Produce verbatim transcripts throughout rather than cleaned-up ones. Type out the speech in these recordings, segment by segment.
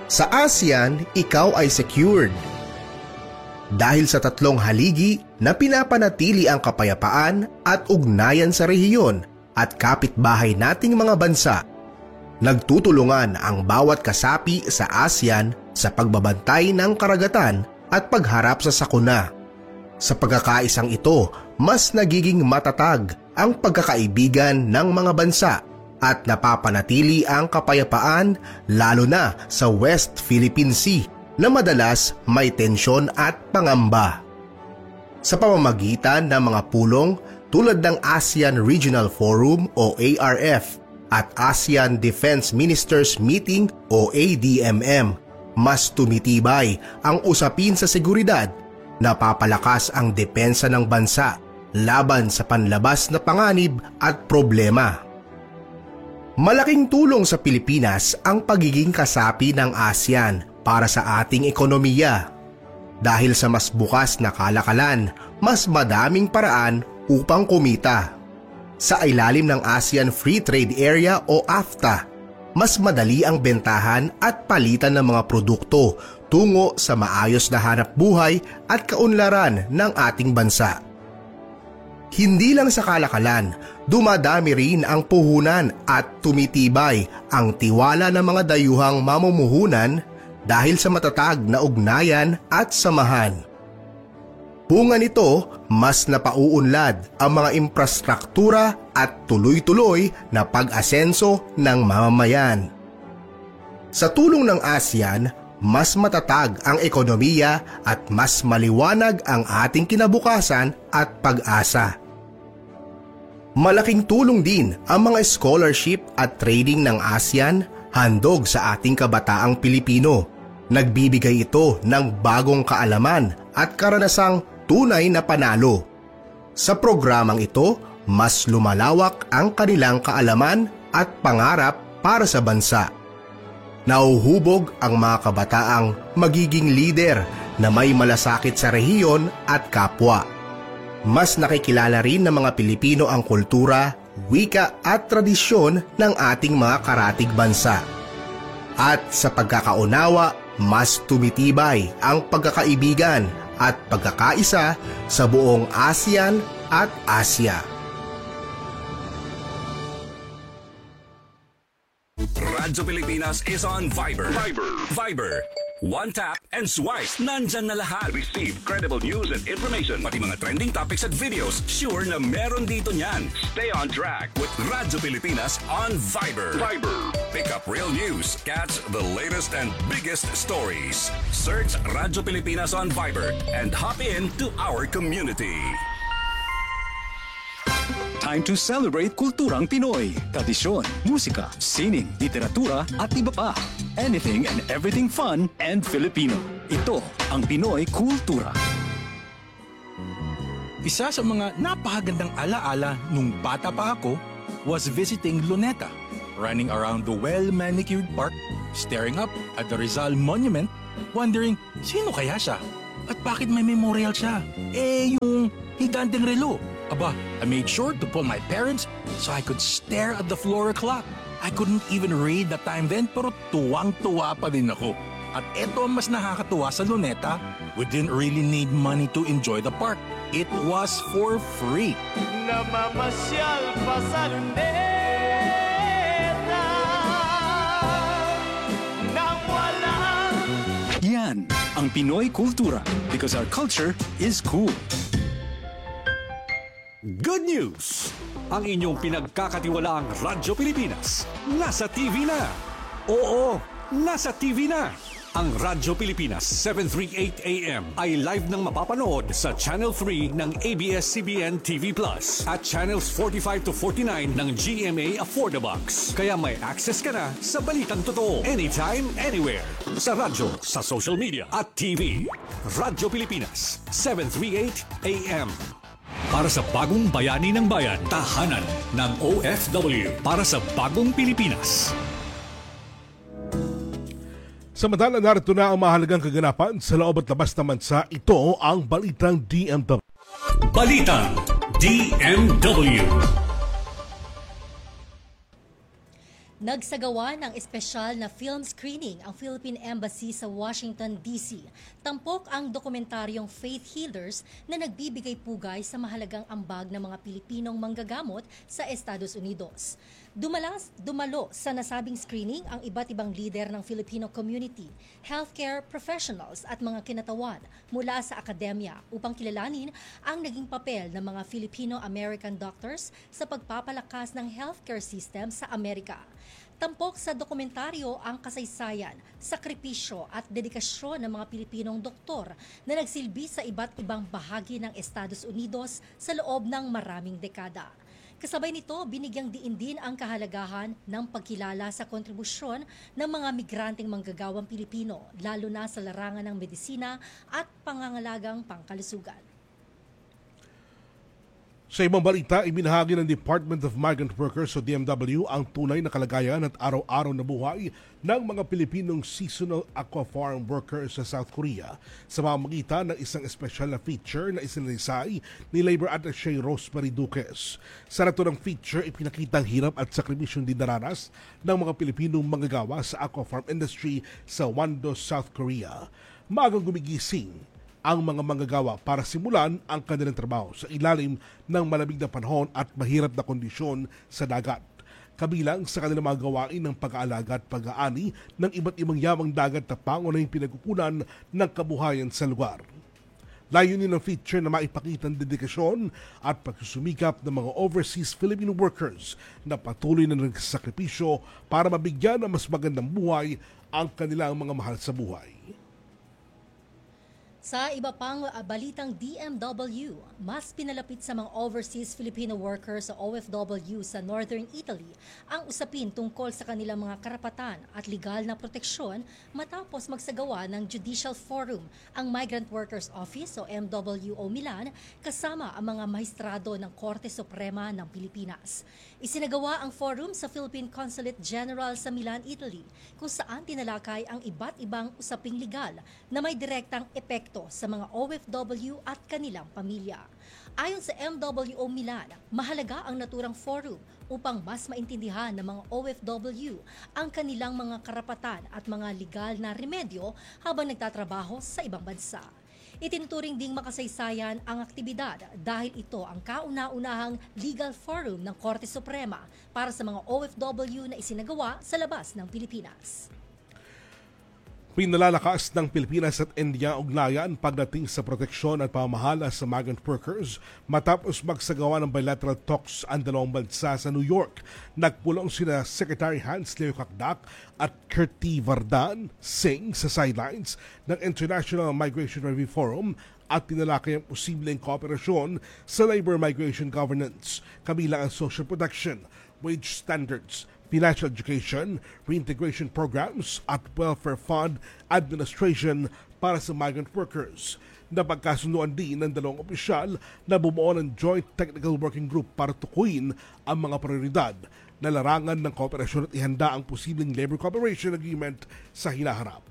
Sa ASEAN, ikaw ay secured. Dahil sa tatlong haligi na pinapanatili ang kapayapaan at ugnayan sa rehiyon at kapitbahay nating mga bansa, nagtutulungan ang bawat kasapi sa ASEAN sa pagbabantay ng karagatan at pagharap sa sakuna. Sa pagkakaisang ito, mas nagiging matatag ang pagkakaibigan ng mga bansa at napapanatili ang kapayapaan lalo na sa West Philippine Sea na madalas may tensyon at pangamba. Sa pamamagitan ng mga pulong tulad ng ASEAN Regional Forum o A R F at ASEAN Defense Ministers Meeting o A D M M, mas tumitibay ang usapin sa seguridad, napapalakas ang depensa ng bansa laban sa panlabas na panganib at problema. Malaking tulong sa Pilipinas ang pagiging kasapi ng ASEAN para sa ating ekonomiya. Dahil sa mas bukas na kalakalan, mas madaming paraan upang kumita. Sa ilalim ng ASEAN Free Trade Area o AFTA, mas madali ang bentahan at palitan ng mga produkto tungo sa maayos na hanap buhay at kaunlaran ng ating bansa. Hindi lang sa kalakalan, dumadami rin ang puhunan at tumitibay ang tiwala ng mga dayuhang mamumuhunan dahil sa matatag na ugnayan at samahan. Bunga nito, mas napauunlad ang mga infrastruktura at tuloy-tuloy na pag-asenso ng mamamayan. Sa tulong ng ASEAN, mas matatag ang ekonomiya at mas maliwanag ang ating kinabukasan at pag-asa. Malaking tulong din ang mga scholarship at training ng ASEAN handog sa ating kabataang Pilipino. Nagbibigay ito ng bagong kaalaman at karanasang tunay na panalo. Sa programang ito, mas lumalawak ang kanilang kaalaman at pangarap para sa bansa. Nauhubog ang mga kabataang magiging lider na may malasakit sa rehiyon at kapwa. Mas nakikilala rin ng mga Pilipino ang kultura, wika at tradisyon ng ating mga karatig bansa. At sa pagkakaunawa, mas tumitibay ang pagkakaibigan at pagkakaisa sa buong ASEAN at Asia. Radyo Pilipinas is on Viber. Viber. Viber. One tap and swipe. Nandyan na lahat. Receive credible news and information. Pati mga trending topics at videos. Sure na meron dito niyan. Stay on track with Radyo Pilipinas on Viber. Viber. Pick up real news. Catch the latest and biggest stories. Search Radyo Pilipinas on Viber and hop in to our community. Time to celebrate kulturang Pinoy. Tradisyon, musika, sining, literatura at iba pa. Anything and everything fun and Filipino. Ito ang Pinoy Kultura. Isa sa mga napakagandang alaala nung bata pa ako was visiting Luneta, running around the well-manicured park, staring up at the Rizal Monument, wondering sino kaya siya at bakit may memorial siya. Eh, yung higanteng relo. Aba, I made sure to pull my parents so I could stare at the floor clock. I couldn't even read the time then pero tuwang-tuwa pa din ako. At eto ang mas nakakatuwa sa Luneta, we didn't really need money to enjoy the park. It was for free. Namamasyal pa sa Luneta nang walang... Yan ang Pinoy Kultura because our culture is cool. Good news! Ang inyong pinagkakatiwalaang Radyo Pilipinas nasa T V na. Oo, nasa T V na. Ang Radyo Pilipinas seven thirty-eight A M ay live nang mapapanood sa Channel three ng A B S C B N T V Plus at Channels forty-five to forty-nine ng G M A Affordabox. Kaya may access ka na sa balitang totoo anytime, anywhere. Sa radyo, sa social media at T V. Radyo Pilipinas seven thirty-eight A M. Para sa bagong bayani ng bayan, tahanan ng O F W. Para sa bagong Pilipinas. Samantala, narito na ang mahalagang kaganapan sa loob at labas ng bansa. Ito ang Balitang D M W. Balitang D M W. Nagsagawa ng espesyal na film screening ang Philippine Embassy sa Washington, D C. Tampok ang dokumentaryong Faith Healers na nagbibigay pugay sa mahalagang ambag ng mga Pilipinong manggagamot sa Estados Unidos. Dumalas, dumalo sa nasabing screening ang iba't ibang lider ng Filipino community, healthcare professionals at mga kinatawan mula sa akademya upang kilalanin ang naging papel ng mga Filipino-American doctors sa pagpapalakas ng healthcare system sa Amerika. Tampok sa dokumentaryo ang kasaysayan, sakripisyo at dedikasyon ng mga Pilipinong doktor na nagsilbi sa iba't ibang bahagi ng Estados Unidos sa loob ng maraming dekada. Kasabay nito, binigyang diin din ang kahalagahan ng pagkilala sa kontribusyon ng mga migranteng manggagawang Pilipino, lalo na sa larangan ng medisina at pangangalagang pangkalusugan. Sa ibang balita, ibinahagi ng Department of Migrant Workers o D M W ang tunay na kalagayan at araw-araw na buhay ng mga Pilipinong seasonal aqua farm workers sa South Korea sa pamamagitan ng isang espesyal na feature na isinalaysay ni Labor Attaché Rosemary Duques. Sa naturang feature, ipinakita ang hirap at sakripisyong dinaranas ng mga Pilipinong manggagawa sa aqua farm industry sa Wando, South Korea. Maagang gumigising ang mga manggagawa para simulan ang kanilang trabaho sa ilalim ng malamig na panahon at mahirap na kondisyon sa dagat. Kabilang sa kanilang mga gawain ng pag-aalaga at pag-aani ng iba't ibang yamang dagat na pangunahing pinagkukunan ng kabuhayan sa lugar. Layunin ng feature na maipakita ang dedikasyon at pagsusumikap ng mga overseas Filipino workers na patuloy na nagsasakripisyo para mabigyan ng mas magandang buhay ang kanilang mga mahal sa buhay. Sa iba pang balitang D M W, mas pinalapit sa mga overseas Filipino workers o O F W sa Northern Italy ang usapin tungkol sa kanilang mga karapatan at legal na proteksyon matapos magsagawa ng Judicial Forum ang Migrant Workers Office o M W O Milan kasama ang mga mahistrado ng Korte Suprema ng Pilipinas. Isinagawa ang forum sa Philippine Consulate General sa Milan, Italy, kung saan tinalakay ang iba't ibang usaping legal na may direktang epekto sa mga O F W at kanilang pamilya. Ayon sa M W O Milan, mahalaga ang naturang forum upang mas maintindihan ng mga O F W ang kanilang mga karapatan at mga legal na remedyo habang nagtatrabaho sa ibang bansa. Itinuturing ding makasaysayan ang aktibidad dahil ito ang kauna-unahang legal forum ng Korte Suprema para sa mga O F W na isinagawa sa labas ng Pilipinas. Pinalalakas ng Pilipinas at India ugnayan pagdating sa proteksyon at pamamahala sa migrant workers matapos magsagawa ng bilateral talks ang dalawang bansa sa New York. Nagpulong sina Secretary Hans Leo Kakdak at Kirti Vardhan Singh sa sidelines ng International Migration Review Forum at tinalakay ang posibleng kooperasyon sa labor migration governance, kabilang ang social protection, wage standards, financial education, reintegration programs at welfare fund administration para sa migrant workers. Napagkasunduan din ng dalawang opisyal na bumuo ng Joint Technical Working Group para tukuyin ang mga prioridad na larangan ng kooperasyon at ihanda ang posibleng labor cooperation agreement sa hinaharap.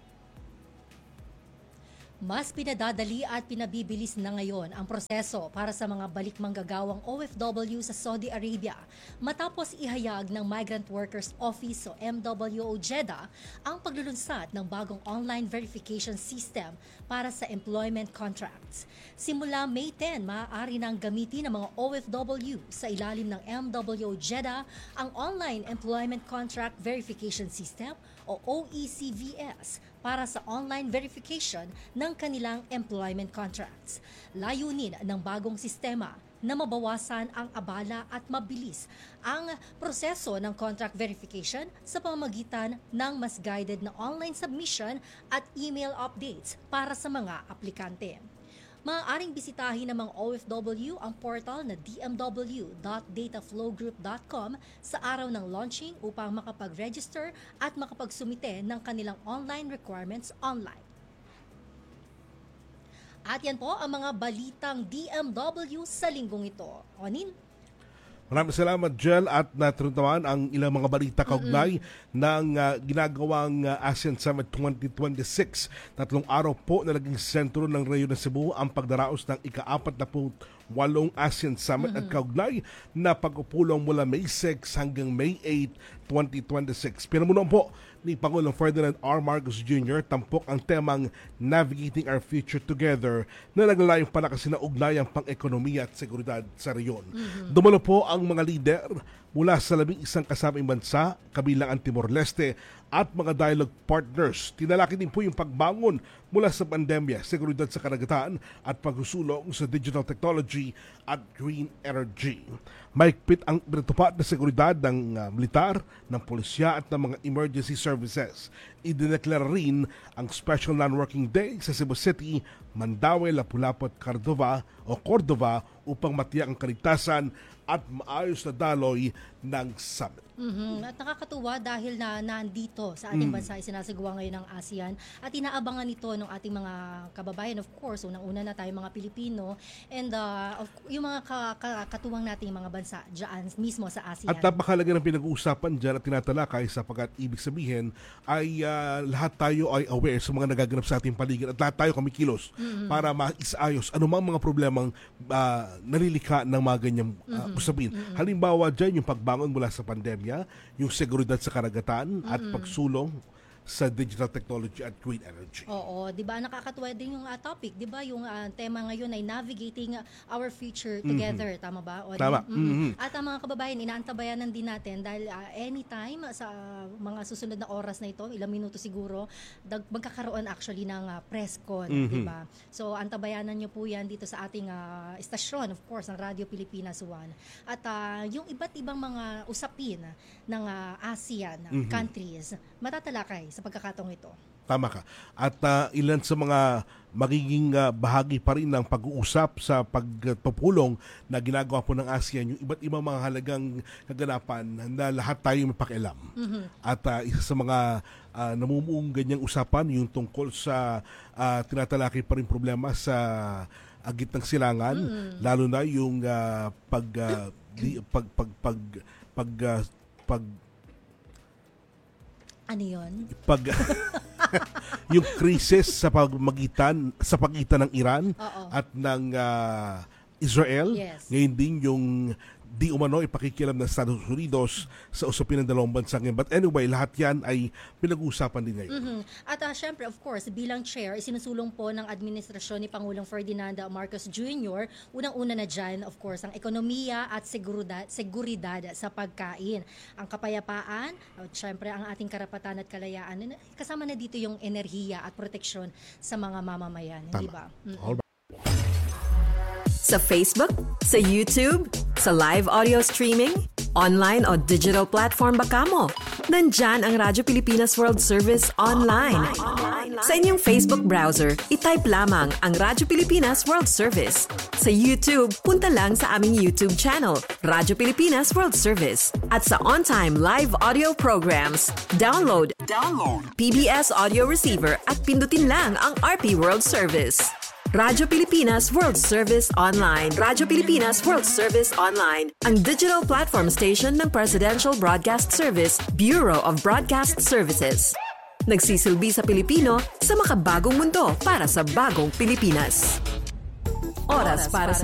Mas pinadadali at pinabibilis na ngayon ang proseso para sa mga balik manggagawang O F W sa Saudi Arabia matapos ihayag ng Migrant Workers Office o M W O Jeddah ang paglulunsad ng bagong online verification system para sa employment contracts. Simula May tenth, maaari nang gamitin ng mga O F W sa ilalim ng M W O Jeddah ang Online Employment Contract Verification System o O E C V S para sa online verification ng kanilang employment contracts. Layunin ng bagong sistema na mabawasan ang abala at mabilis ang proseso ng contract verification sa pamamagitan ng mas guided na online submission at email updates para sa mga aplikante. Maaaring bisitahin ng mga O F W ang portal na d m w dot dataflowgroup dot com sa araw ng launching upang makapag-register at makapagsumite ng kanilang online requirements online. At yan po ang mga balitang D M W sa linggong ito. Onin? Maraming salamat, Jel, at natuntawan ang ilang mga balita kaugnay ng uh, ginagawang uh, ASEAN Summit twenty twenty-six. Tatlong araw po na naging sentro ng Reunion ng Cebu ang pagdaraos ng ika-apat na walong ASEAN Summit at kaugnay na pagpupulong mula May six hanggang May eight, twenty twenty-six. Pinamunuan po ni Pangulong Ferdinand R. Marcos Junior tampok ang temang Navigating Our Future Together na naglalayong palakasin ng ugnayang pang-ekonomiya at seguridad sa reyon. Mm-hmm. Dumalo po ang mga lider mula sa labing isang kasamang bansa, kabilang ang Timor-Leste at mga dialogue partners. Tinalaki din po yung pagbangon mula sa pandemya, seguridad sa karagatan at pagsusulong sa digital technology at green energy. Mahigpit ang pinatupad na seguridad ng uh, militar, ng pulisya at ng mga emergency services. Idineklara rin ang Special Non-Working Day sa Cebu City, Mandaue, Lapu-Lapu at Cordova o Cordova upang matiyak ang kaligtasan at maayos na daloy ng summit. Mm-hmm. At nakakatuwa dahil na nandito sa ating mm. bansa isinasagawa ngayon ng ASEAN at inaabangan ito ng ating mga kababayan, of course, unang-una na tayo mga Pilipino and uh, of, yung mga ka- ka- katuwang nating mga bansa dyan mismo sa ASEAN. At napakalaga ng pinag-uusapan dyan at tinatalakay sapagkat ibig sabihin ay uh, lahat tayo ay aware sa mga nagaganap sa ating paligid at lahat tayo kumikilos mm-hmm. para maisayos anumang mga problemang uh, nalilikha ng mga ganyang uh, mm-hmm. usapin. Mm-hmm. Halimbawa dyan yung pagbangon mula sa pandemya, yung seguridad sa karagatan mm-hmm. at pagsulong sa digital technology at green energy. Oo, 'di ba nakakatuwa din yung uh, topic, 'di ba? Yung uh, tema ngayon ay navigating our future together, mm-hmm. tama ba? O, tama. Mm-hmm. Mm-hmm. At ang uh, mga kababayan, inaantabayanan din natin dahil uh, anytime sa uh, mga susunod na oras na ito, ilang minuto siguro, dag- magkakaroon actually ng uh, press con, mm-hmm. 'di ba? So antabayanan niyo po 'yan dito sa ating uh, estasyon, of course, ang Radyo Pilipinas one. At uh, yung iba't ibang mga usapin ng uh, ASEAN mm-hmm. countries, matatalakay sa pagkakataong ito. Tama ka. At uh, ilan sa mga magiging uh, bahagi pa rin ng pag-uusap sa pagpupulong na ginagawa po ng ASEAN, yung iba't ibang mga halagang kaganapan na lahat tayo may pakialam. Mm-hmm. At uh, isa sa mga uh, namumuong ganyang usapan, yung tungkol sa uh, tinatalakay pa rin problema sa uh, gitnang silangan, mm-hmm. lalo na yung uh, pag, uh, di, pag pag pag pag uh, pag ano yun? Pag yung krisis sa pagmagitan sa pagitan ng Iran Oo. at ng uh, Israel, yes. ngayon din yung di umano ipakikialam ng Estados Unidos sa usapin ng dalawang bansa ngayon. But anyway, lahat yan ay pinag-uusapan din ngayon. Mm-hmm. At uh, syempre, of course, bilang chair, isinusulong po ng administrasyon ni Pangulong Ferdinand Marcos Junior, unang-una na dyan, of course, ang ekonomiya at seguridad, seguridad sa pagkain. Ang kapayapaan, at syempre, ang ating karapatan at kalayaan. Kasama na dito yung enerhiya at proteksyon sa mga mamamayan. Hindi ba? Mm-hmm. Sa Facebook, sa YouTube, sa live audio streaming, online o digital platform ba kamo? Nandyan ang Radyo Pilipinas World Service online. Sa inyong Facebook browser, itype lamang ang Radyo Pilipinas World Service. Sa YouTube, punta lang sa aming YouTube channel, Radyo Pilipinas World Service. At sa on-time live audio programs, download, download P B S Audio Receiver at pindutin lang ang R P World Service. Radyo Pilipinas World Service Online. Radyo Pilipinas World Service Online, ang digital platform station ng Presidential Broadcast Service, Bureau of Broadcast Services. Nagsisilbi sa Pilipino sa makabagong mundo para sa bagong Pilipinas. Oras para sa